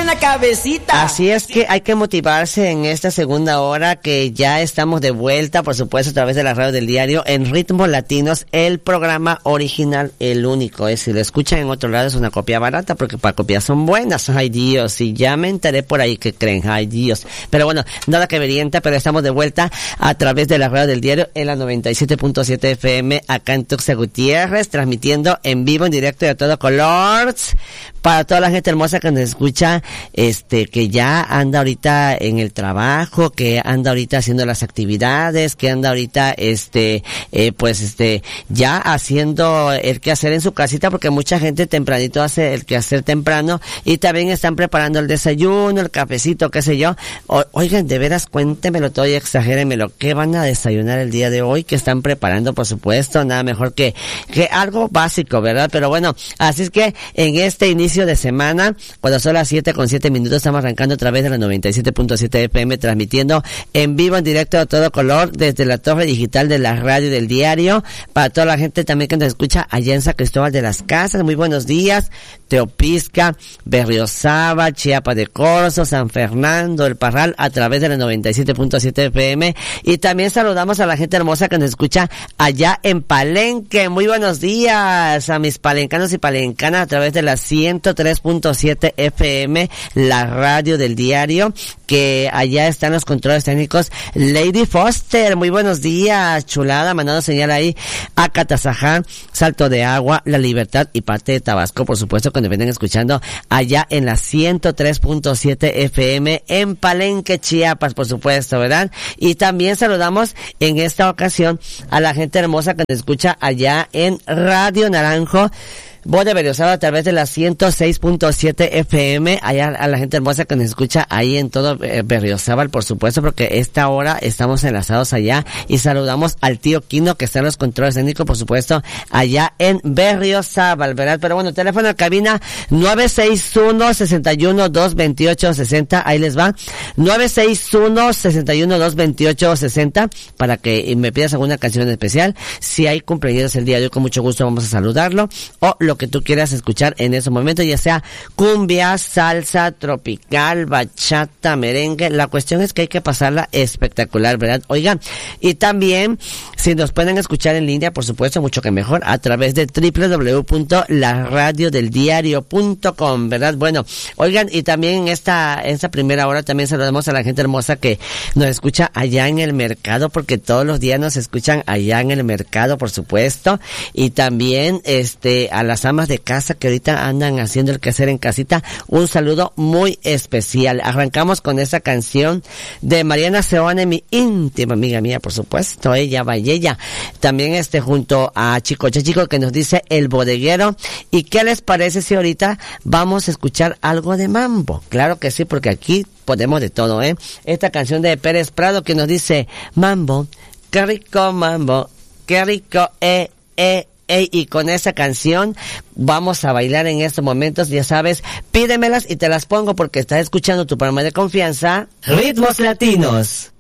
en la cabecita. Así es que hay que motivarse en esta segunda hora, que ya estamos de vuelta, por supuesto, a través de la radio del diario, en Ritmos Latinos, el programa original, el único. Si lo escuchan en otro lado es una copia barata, porque para copiar son buenas. Ay Dios, y ya me enteré por ahí que creen, ay Dios. Pero bueno, nada que verienta, pero estamos de vuelta a través de la radio del diario en la 97.7 FM, acá en Tuxtla Gutiérrez, transmitiendo en vivo, en directo y a todo color, para toda la gente hermosa que nos escucha, que ya anda ahorita en el trabajo, que anda ahorita haciendo las actividades, que anda ahorita, ya haciendo el quehacer en su casita, porque mucha gente tempranito hace el quehacer temprano, y también están preparando el desayuno, el cafecito, qué sé yo. Oigan, de veras, cuéntemelo todo y exagérenmelo. ¿Qué van a desayunar el día de hoy? ¿Qué están preparando? Por supuesto, nada mejor que algo básico, ¿verdad? Pero bueno, así es que en este inicio de semana, cuando son las 7:07, estamos arrancando a través de la 97.7 FM, transmitiendo en vivo, en directo, a todo color, desde la torre digital de la radio del diario, para toda la gente también que nos escucha allá en San Cristóbal de las Casas. Muy buenos días, Teopisca, Berriozábal, Chiapa de Corzo, San Fernando, El Parral, a través de la 97.7 FM, y también saludamos a la gente hermosa que nos escucha allá en Palenque. Muy buenos días a mis palencanos y palencanas a través de la 103.7 FM, la radio del diario, que allá están los controles técnicos. Lady Foster, muy buenos días, chulada, mandando señal ahí a Catazajá, Salto de Agua, La Libertad y parte de Tabasco, por supuesto, que nos vienen escuchando allá en la 103.7 FM en Palenque, Chiapas, por supuesto, ¿verdad? Y también saludamos en esta ocasión a la gente hermosa que nos escucha allá en Radio Naranjo, voz de Berriozábal, a través de la 106.7 FM, allá a la gente hermosa que nos escucha ahí en todo Berriozábal, por supuesto, porque esta hora estamos enlazados allá, y saludamos al tío Quino, que está en los controles técnicos, por supuesto, allá en Berriozábal, ¿verdad? Pero bueno, teléfono de cabina 961-61-228-60, ahí les va, 961-61-228-60, para que me pidas alguna canción especial. Si hay cumpleaños el día de hoy, con mucho gusto vamos a saludarlo, o lo que tú quieras escuchar en ese momento, ya sea cumbia, salsa, tropical, bachata, merengue. La cuestión es que hay que pasarla espectacular, ¿verdad? Oigan, y también, si nos pueden escuchar en línea, por supuesto, mucho que mejor, a través de www.laradiodeldiario.com, ¿verdad? Bueno, oigan, y también en esta primera hora también saludamos a la gente hermosa que nos escucha allá en el mercado, porque todos los días nos escuchan allá en el mercado, por supuesto, y también a las amas de casa que ahorita andan haciendo el quehacer en casita, un saludo muy especial. Arrancamos con esa canción de Mariana Seoane, mi íntima amiga mía, por supuesto, ella va y ella. También junto a Chico que nos dice El Bodeguero. ¿Y qué les parece si ahorita vamos a escuchar algo de mambo? Claro que sí, porque aquí podemos de todo, ¿eh? Esta canción de Pérez Prado que nos dice mambo, qué rico mambo, qué rico, y con esa canción vamos a bailar en estos momentos, ya sabes, pídemelas y te las pongo, porque estás escuchando tu programa de confianza, Ritmos Latinos.